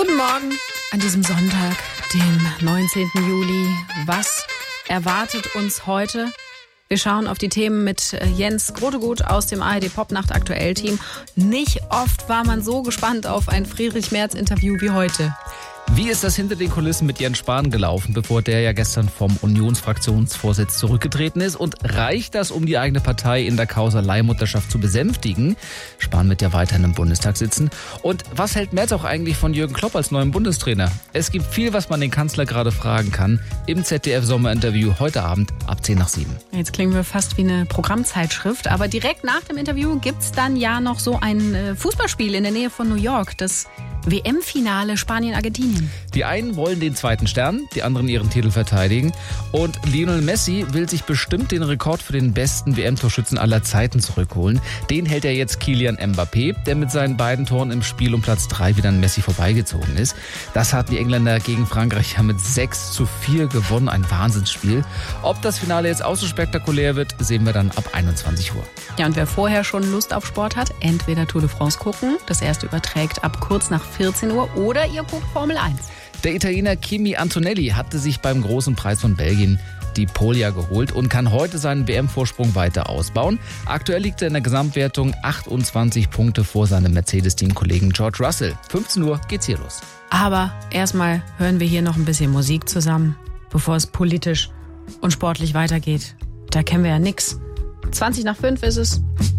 Guten Morgen an diesem Sonntag, den 19. Juli. Was erwartet uns heute? Wir schauen auf die Themen mit Jens Grotegut aus dem ARD Popnacht Aktuell Team. Nicht oft war man so gespannt auf ein Friedrich-Merz-Interview wie heute. Wie ist das hinter den Kulissen mit Jens Spahn gelaufen, bevor der ja gestern vom Unionsfraktionsvorsitz zurückgetreten ist? Und reicht das, um die eigene Partei in der Causa Leihmutterschaft zu besänftigen? Spahn wird ja weiterhin im Bundestag sitzen. Und was hält Merz auch eigentlich von Jürgen Klopp als neuem Bundestrainer? Es gibt viel, was man den Kanzler gerade fragen kann. Im ZDF-Sommerinterview heute Abend ab 6:50. Jetzt klingen wir fast wie eine Programmzeitschrift. Aber direkt nach dem Interview gibt's dann ja noch so ein Fußballspiel in der Nähe von New York. Das WM-Finale Spanien-Argentinien. Die einen wollen den zweiten Stern, die anderen ihren Titel verteidigen. Und Lionel Messi will sich bestimmt den Rekord für den besten WM-Torschützen aller Zeiten zurückholen. Den hält er jetzt Kylian Mbappé, der mit seinen beiden Toren im Spiel um Platz 3 wieder an Messi vorbeigezogen ist. Das hatten die Engländer gegen Frankreich ja mit 6:4 gewonnen. Ein Wahnsinnsspiel. Ob das Finale jetzt auch so spektakulär wird, sehen wir dann ab 21 Uhr. Ja, und wer vorher schon Lust auf Sport hat, entweder Tour de France gucken, das erste überträgt ab kurz nach 14 Uhr, oder ihr guckt Formel 1. Der Italiener Kimi Antonelli hatte sich beim großen Preis von Belgien die Pole geholt und kann heute seinen WM-Vorsprung weiter ausbauen. Aktuell liegt er in der Gesamtwertung 28 Punkte vor seinem Mercedes-Team-Kollegen George Russell. 15 Uhr geht's hier los. Aber erstmal hören wir hier noch ein bisschen Musik zusammen, bevor es politisch und sportlich weitergeht. Da kennen wir ja nix. 20 nach 5 ist es.